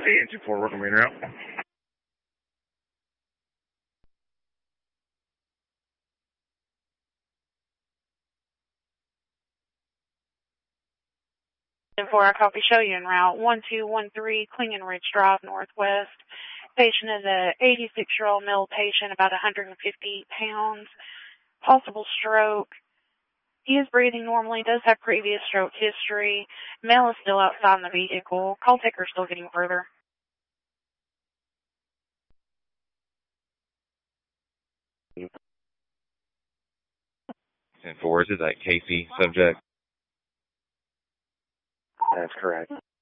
824, working main route. And 4, I copy, show you en route 1213 Clinging Ridge Drive, Northwest. Patient is a 86-year-old male patient, about 150 pounds, possible stroke. He is breathing normally, does have previous stroke history. Male is still outside in the vehicle. Call taker still getting further. 10-4, is that Casey subject? That's correct.